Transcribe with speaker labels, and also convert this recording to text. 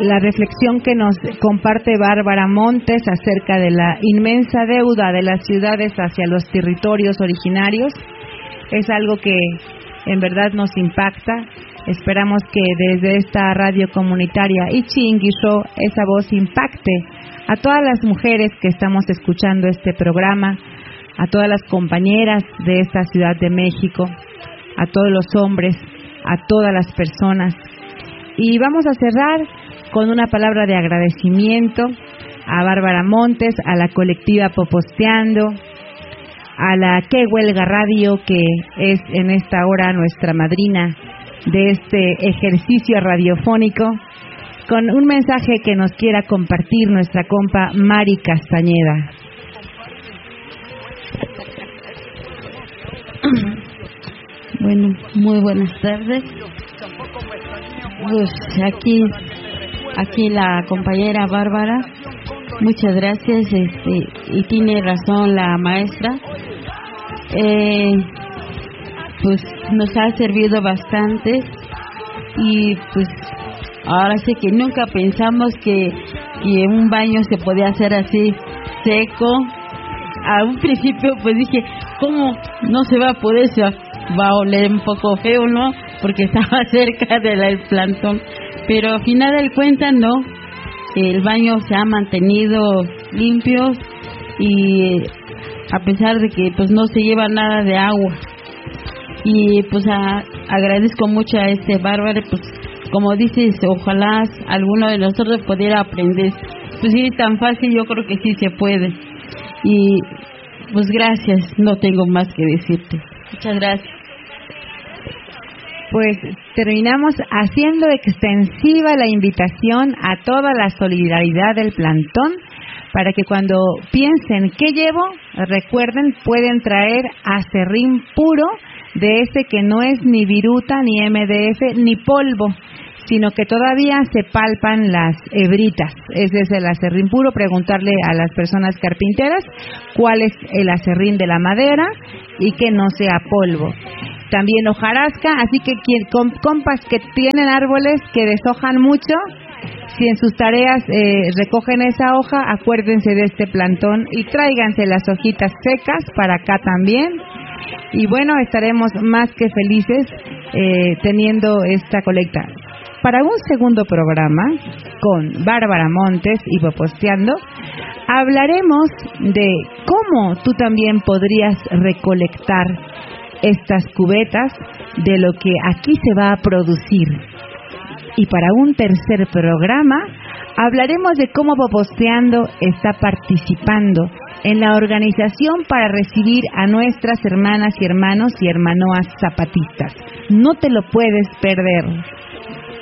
Speaker 1: la reflexión que nos comparte Bárbara Montes acerca de la inmensa deuda de las ciudades hacia los territorios originarios es algo que en verdad nos impacta. Esperamos que desde esta radio comunitaria Ichinguisho esa voz impacte a todas las mujeres que estamos escuchando este programa, a todas las compañeras de esta Ciudad de México, a todos los hombres, a todas las personas. Y vamos a cerrar con una palabra de agradecimiento a Bárbara Montes, a la colectiva Poposteando, a la Que Huelga Radio, que es en esta hora nuestra madrina de este ejercicio radiofónico, con un mensaje que nos quiera compartir nuestra compa Mari Castañeda.
Speaker 2: Bueno, muy buenas tardes. Pues aquí la compañera Bárbara, muchas gracias, y tiene razón la maestra, pues nos ha servido bastante y pues ahora sé que nunca pensamos que un baño se podía hacer así seco. A un principio pues dije, ¿cómo no se va a poder? Se va a oler un poco feo, ¿no? Porque estaba cerca del plantón, pero al final del cuenta no, el baño se ha mantenido limpio y a pesar de que pues no se lleva nada de agua. Y pues agradezco mucho a Bárbara, pues como dices, ojalá alguno de nosotros pudiera aprender. Pues sí, tan fácil, yo creo que sí se puede. Y pues gracias, no tengo más que decirte. Muchas gracias.
Speaker 1: Pues terminamos haciendo extensiva la invitación a toda la solidaridad del plantón para que cuando piensen ¿qué llevo? Recuerden, pueden traer aserrín puro, de ese que no es ni viruta, ni MDF, ni polvo, sino que todavía se palpan las hebritas. Ese es el aserrín puro. Preguntarle a las personas carpinteras cuál es el aserrín de la madera y que no sea polvo. También hojarasca, así que compas que tienen árboles que deshojan mucho, si en sus tareas recogen esa hoja, acuérdense de este plantón y tráiganse las hojitas secas para acá también. Y bueno, estaremos más que felices teniendo esta colecta. Para un segundo programa con Bárbara Montes y Poposteando, hablaremos de cómo tú también podrías recolectar estas cubetas de lo que aquí se va a producir. Y para un tercer programa hablaremos de cómo Poposteando está participando en la organización para recibir a nuestras hermanas y hermanos y hermanoas zapatistas. No te lo puedes perder.